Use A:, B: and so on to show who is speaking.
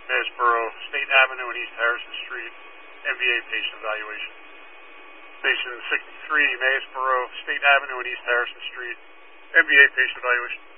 A: Maysboro, State Avenue and East Harrison Street, MVA patient evaluation. Station 63, Maysboro, State Avenue and East Harrison Street, MVA patient evaluation.